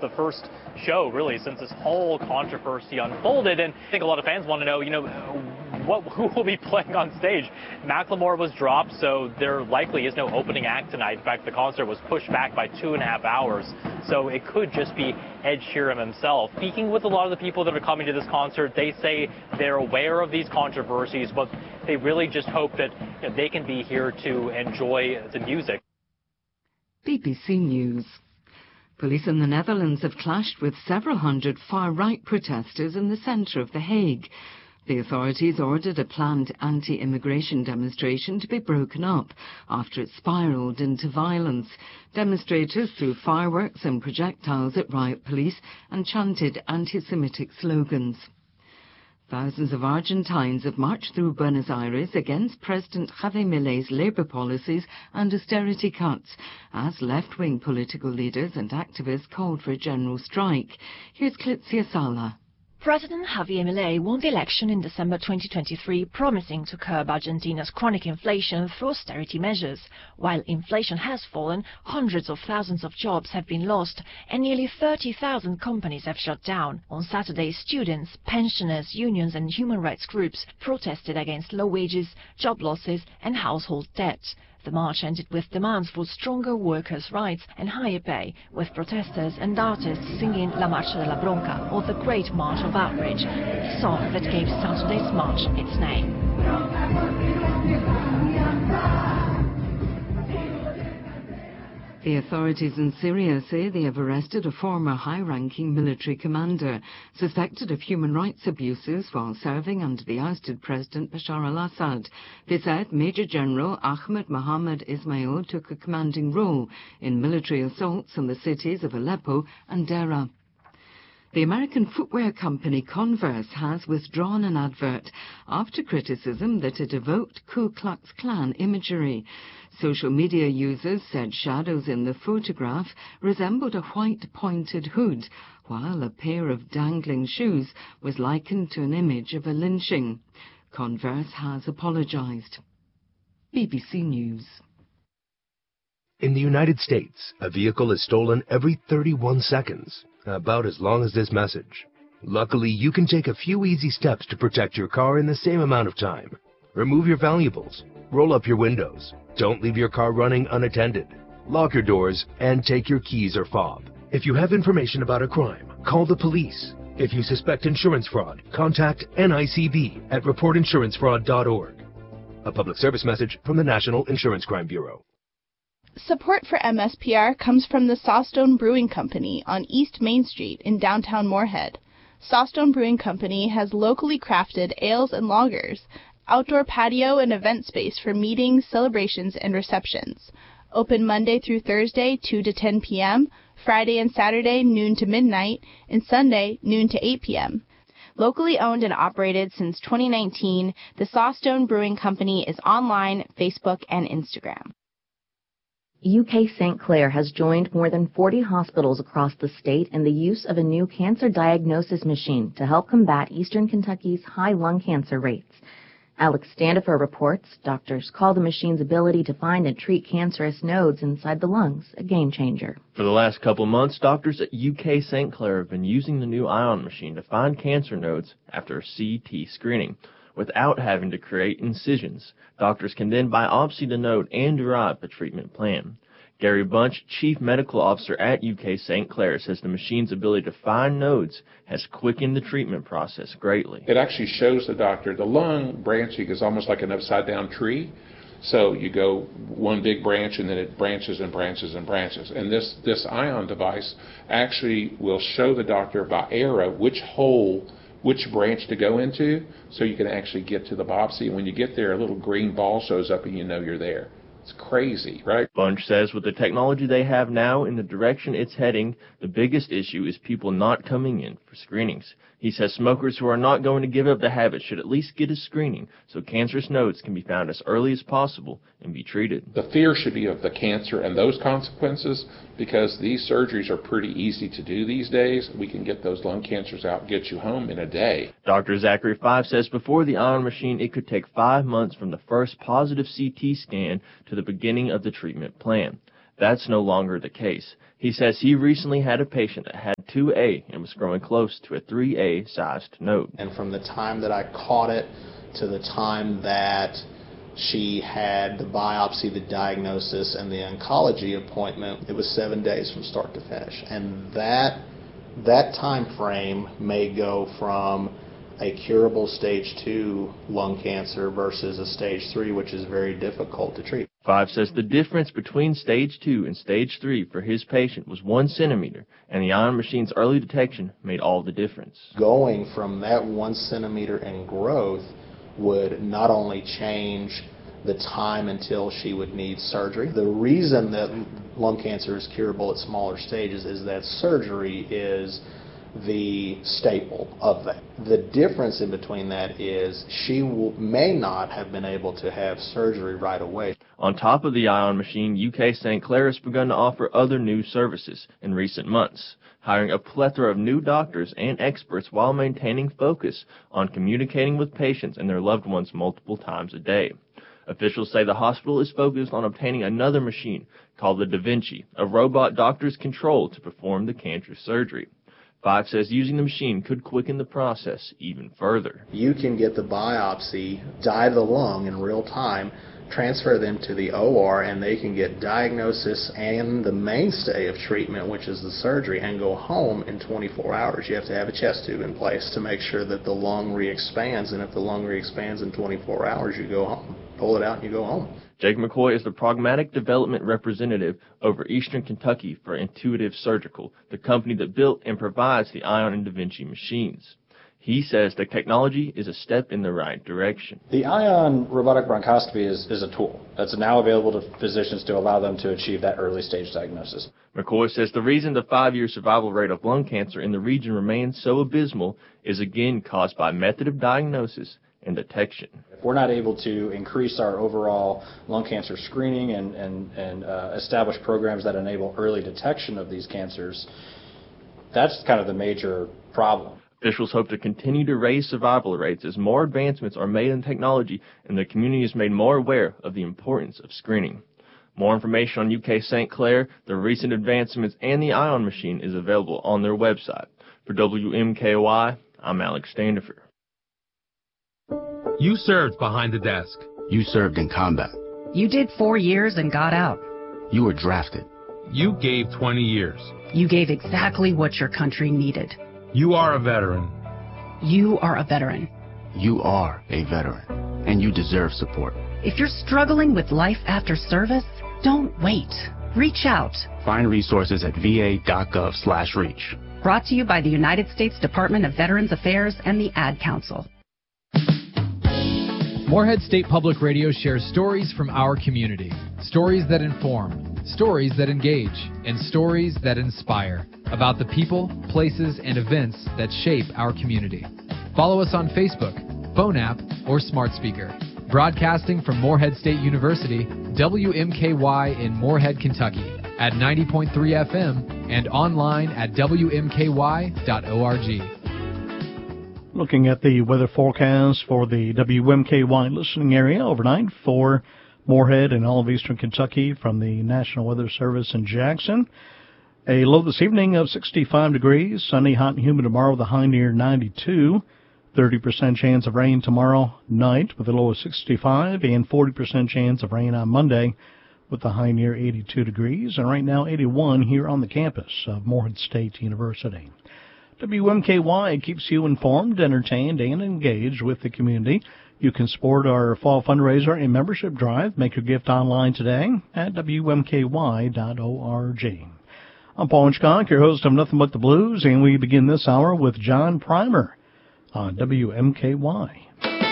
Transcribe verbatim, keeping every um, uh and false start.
the first show, really, since this whole controversy unfolded. And I think a lot of fans want to know, you know, what, who will be playing on stage. Macklemore was dropped, so there likely is no opening act tonight. In fact, the concert was pushed back by two and a half hours, so it could just be Ed Sheeran himself. Speaking with a lot of the people that are coming to this concert, they say they're aware of these controversies, but they really just hope that, you know, they can be here to enjoy the music. B B C News. Police in the Netherlands have clashed with several hundred far-right protesters in the centre of The Hague. The authorities ordered a planned anti-immigration demonstration to be broken up after it spiralled into violence. Demonstrators threw fireworks and projectiles at riot police and chanted anti-Semitic slogans. Thousands of Argentines have marched through Buenos Aires against President Javier Milei's Labour policies and austerity cuts, as left-wing political leaders and activists called for a general strike. Here's Clitzia Sala. President Javier Milei won the election in December twenty twenty-three, promising to curb Argentina's chronic inflation through austerity measures. While inflation has fallen, hundreds of thousands of jobs have been lost and nearly thirty thousand companies have shut down. On Saturday, students, pensioners, unions and human rights groups protested against low wages, job losses and household debt. The march ended with demands for stronger workers' rights and higher pay, with protesters and artists singing La Marcha de la Bronca, or the Great March of Outrage, the song that gave Saturday's march its name. The authorities in Syria say they have arrested a former high-ranking military commander suspected of human rights abuses while serving under the ousted President Bashar al-Assad. They said Major General Ahmed Mohammed Ismail took a commanding role in military assaults on the cities of Aleppo and Deraa. The American footwear company Converse has withdrawn an advert after criticism that it evoked Ku Klux Klan imagery. Social media users said shadows in the photograph resembled a white pointed hood, while a pair of dangling shoes was likened to an image of a lynching. Converse has apologized. B B C News. In the United States, a vehicle is stolen every thirty-one seconds, about as long as this message. Luckily, you can take a few easy steps to protect your car in the same amount of time. Remove your valuables, roll up your windows, don't leave your car running unattended, lock your doors, and take your keys or fob. If you have information about a crime, call the police. If you suspect insurance fraud, contact N I C B at report insurance fraud dot org. A public service message from the National Insurance Crime Bureau. Support for M S P R comes from the Sawstone Brewing Company on East Main Street in downtown Moorhead. Sawstone Brewing Company has locally crafted ales and lagers, outdoor patio and event space for meetings, celebrations, and receptions. Open Monday through Thursday, two to ten p m, Friday and Saturday, noon to midnight, and Sunday, noon to eight p m Locally owned and operated since twenty nineteen, the Sawstone Brewing Company is online, Facebook, and Instagram. U K Saint Clair has joined more than forty hospitals across the state in the use of a new cancer diagnosis machine to help combat Eastern Kentucky's high lung cancer rates. Alex Standifer reports doctors call the machine's ability to find and treat cancerous nodes inside the lungs a game changer. For the last couple of months, doctors at U K Saint Clair have been using the new ion machine to find cancer nodes after a C T screening, without having to create incisions. Doctors can then biopsy the node and derive a treatment plan. Gary Bunch, Chief Medical Officer at U K Saint Clair, says the machine's ability to find nodes has quickened the treatment process greatly. It actually shows the doctor the lung branching is almost like an upside-down tree. So you go one big branch and then it branches and branches and branches. And this, this ion device actually will show the doctor by arrow which hole, which branch to go into, so you can actually get to the biopsy. And when you get there, a little green ball shows up and you know you're there. It's crazy, right? Bunch says with the technology they have now and the direction it's heading, the biggest issue is people not coming in for screenings. He says smokers who are not going to give up the habit should at least get a screening so cancerous nodes can be found as early as possible and be treated. The fear should be of the cancer and those consequences, because these surgeries are pretty easy to do these days. We can get those lung cancers out and get you home in a day. Doctor Zachary Five says before the ion machine, it could take five months from the first positive C T scan to the beginning of the treatment plan. That's no longer the case. He says he recently had a patient that had two A and was growing close to a three A sized node. And from the time that I caught it to the time that she had the biopsy, the diagnosis, and the oncology appointment, it was seven days from start to finish. And that that time frame may go from a curable stage two lung cancer versus a stage three, which is very difficult to treat. Five says the difference between stage two and stage three for his patient was one centimeter, and the ion machine's early detection made all the difference. Going from that one centimeter in growth would not only change the time until she would need surgery. The reason that lung cancer is curable at smaller stages is that surgery is the staple of that. The difference in between that is she will, may not have been able to have surgery right away. On top of the ion machine, U K Saint Clair has begun to offer other new services in recent months, hiring a plethora of new doctors and experts while maintaining focus on communicating with patients and their loved ones multiple times a day. Officials say the hospital is focused on obtaining another machine called the Da Vinci, a robot doctors control to perform the cancer surgery. Five says using the machine could quicken the process even further. You can get the biopsy, dye the lung in real time, transfer them to the O R, and they can get diagnosis and the mainstay of treatment, which is the surgery, and go home in twenty-four hours. You have to have a chest tube in place to make sure that the lung re-expands, and if the lung re-expands in twenty-four hours, you go home. Pull it out and you go home. Jake McCoy is the Pragmatic Development Representative over Eastern Kentucky for Intuitive Surgical, the company that built and provides the Ion and Da Vinci machines. He says the technology is a step in the right direction. The Ion robotic bronchoscopy is, is a tool that's now available to physicians to allow them to achieve that early stage diagnosis. McCoy says the reason the five-year survival rate of lung cancer in the region remains so abysmal is again caused by method of diagnosis and detection. If we're not able to increase our overall lung cancer screening and, and, and uh, establish programs that enable early detection of these cancers, that's kind of the major problem. Officials hope to continue to raise survival rates as more advancements are made in technology and the community is made more aware of the importance of screening. More information on U K Saint Clair, the recent advancements, and the Ion machine is available on their website. For W M K Y, I'm Alex Standifer. You served behind the desk. You served in combat. You did four years and got out. You were drafted. You gave twenty years. You gave exactly what your country needed. You are a veteran. You are a veteran. You are a veteran, and you deserve support. If you're struggling with life after service, don't wait. Reach out. Find resources at va.gov slash reach. Brought to you by the United States Department of Veterans Affairs and the Ad Council. Morehead State Public Radio shares stories from our community. Stories that inform, stories that engage, and stories that inspire about the people, places, and events that shape our community. Follow us on Facebook, phone app, or smart speaker. Broadcasting from Morehead State University, W M K Y in Morehead, Kentucky, at ninety point three F M and online at W M K Y dot org. Looking at the weather forecast for the W M K Y listening area overnight for Morehead and all of eastern Kentucky from the National Weather Service in Jackson. A low this evening of sixty-five degrees, sunny, hot, and humid tomorrow with a high near ninety-two. thirty percent chance of rain tomorrow night with a low of sixty-five, and forty percent chance of rain on Monday with a high near eighty-two degrees. And right now eighty-one here on the campus of Morehead State University. W M K Y keeps you informed, entertained, and engaged with the community. You can support our fall fundraiser and membership drive. Make your gift online today at W M K Y dot org. I'm Paul Hitchcock, your host of Nothing But the Blues, and we begin this hour with John Primer on W M K Y.